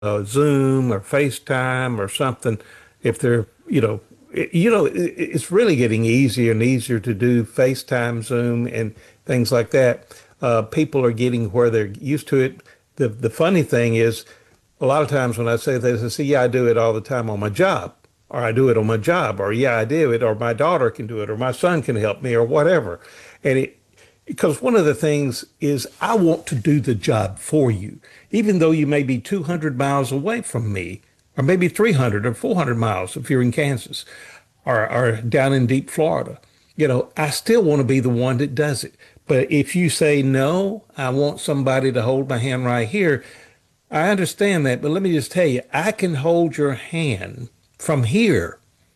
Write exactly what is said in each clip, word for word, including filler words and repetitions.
uh, Zoom or FaceTime or something, if they're, you know, it, you know, it, it's really getting easier and easier to do FaceTime, Zoom, and things like that. Uh, people are getting where they're used to it. The the funny thing is, a lot of times when I say this, I say, yeah, I do it all the time on my job, or I do it on my job, or yeah, I do it, or my daughter can do it, or my son can help me, or whatever. And it, because one of the things is I want to do the job for you, even though you may be two hundred miles away from me, or maybe three hundred or four hundred miles if you're in Kansas or, or down in deep Florida. You know, I still want to be the one that does it. But if you say, no, I want somebody to hold my hand right here, I understand that. But let me just tell you, I can hold your hand from here.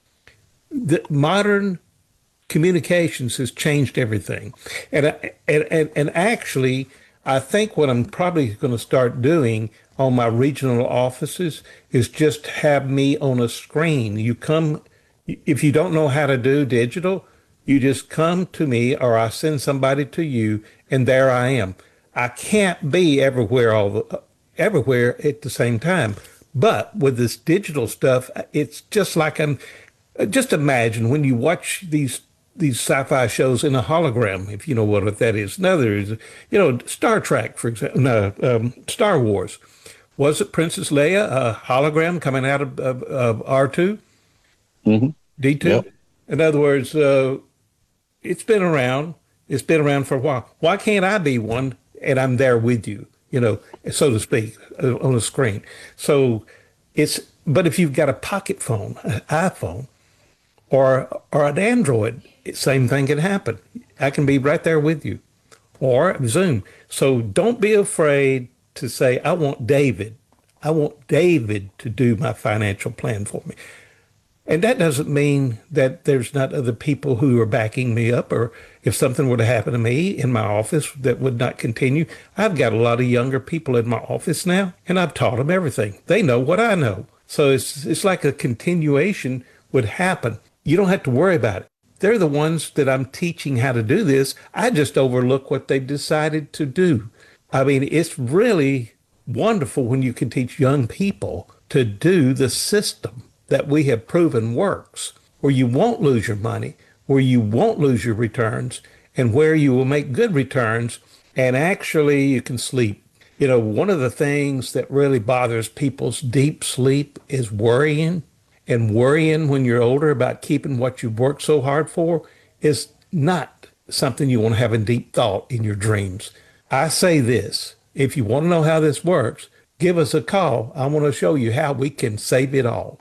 The modern communications has changed everything. And, and, and, and actually, I think what I'm probably going to start doing on my regional offices is just have me on a screen. You come, if you don't know how to do digital, you just come to me or I send somebody to you and there I am. I can't be everywhere all the, everywhere at the same time. But with this digital stuff, it's just like I'm, just imagine when you watch these these sci-fi shows in a hologram, if you know what that is. In other words, you know, Star Trek, for example, no, um, Star Wars. Was it Princess Leia, a hologram coming out of, of, of R two, Mm-hmm. D two? Yep. In other words, uh, it's been around. It's been around for a while. Why can't I be one and I'm there with you, you know, so to speak, uh, on a screen? So it's, but if you've got a pocket phone, an iPhone, or or an Android, same thing can happen. I can be right there with you, or Zoom. So don't be afraid to say, I want David. I want David to do my financial plan for me. And that doesn't mean that there's not other people who are backing me up, or if something were to happen to me in my office that would not continue. I've got a lot of younger people in my office now, and I've taught them everything. They know what I know. So it's it's like a continuation would happen. You don't have to worry about it. They're the ones that I'm teaching how to do this. I just overlook what they've decided to do. I mean, it's really wonderful when you can teach young people to do the system that we have proven works, where you won't lose your money, where you won't lose your returns, and where you will make good returns, and actually you can sleep. You know, one of the things that really bothers people's deep sleep is worrying. And worrying when you're older about keeping what you've worked so hard for is not something you want to have in deep thought in your dreams. I say this, if you want to know how this works, give us a call. I want to show you how we can save it all.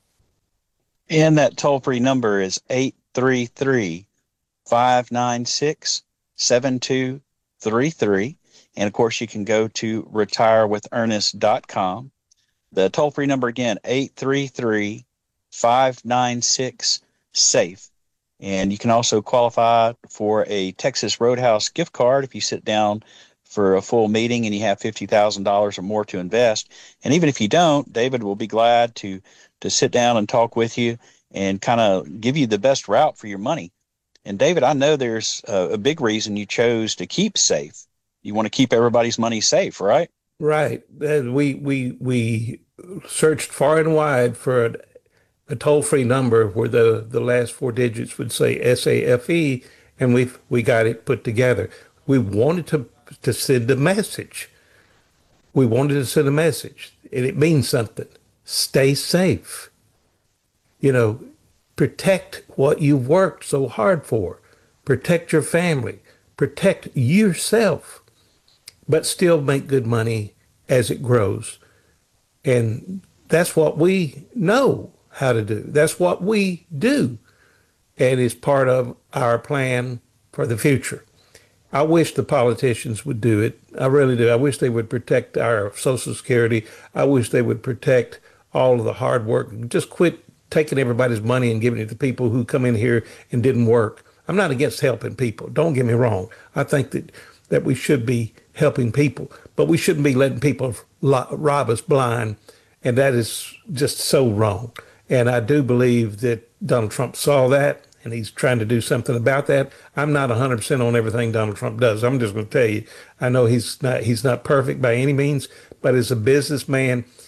And that toll free number is eight three three, five nine six, seven two three three. And of course, you can go to retire with ernest dot com. The toll free number again, eight three three, five nine six, SAFE. And you can also qualify for a Texas Roadhouse gift card if you sit down for a full meeting and you have fifty thousand dollars or more to invest. And even if you don't, David will be glad to to sit down and talk with you and kind of give you the best route for your money. And David, I know there's a, a big reason you chose to keep SAFE. You want to keep everybody's money safe, right? Right. And we we we searched far and wide for a, a toll-free number where the, the last four digits would say S A F E, and we we got it put together. We wanted to to send a message. We wanted to send a message, and it means something. Stay safe. You know, protect what you've worked so hard for. Protect your family. Protect yourself, but still make good money as it grows. And that's what we know how to do. That's what we do. And it's part of our plan for the future. I wish the politicians would do it. I really do. I wish they would protect our Social Security. I wish they would protect all of the hard work. Just quit taking everybody's money and giving it to people who come in here and didn't work. I'm not against helping people. Don't get me wrong. I think that, that we should be helping people, but we shouldn't be letting people rob us blind. And that is just so wrong. And I do believe that Donald Trump saw that, and he's trying to do something about that. I'm not one hundred percent on everything Donald Trump does. I'm just going to tell you, I know he's not he's not perfect by any means, but as a businessman,